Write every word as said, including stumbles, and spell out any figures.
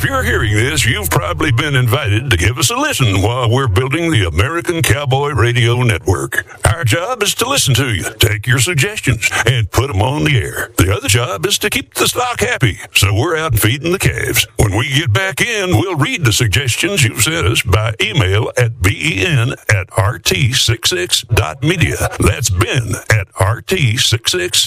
If you're hearing this, you've probably been invited to give us a listen while we're building the American Cowboy Radio Network. Our job is to listen to you, take your suggestions, and put them on the air. The other job is to keep the stock happy, so we're out feeding the calves. When we get back in, we'll read the suggestions you've sent us by email at ben at r t sixty-six dot media. That's Ben at r t sixty-six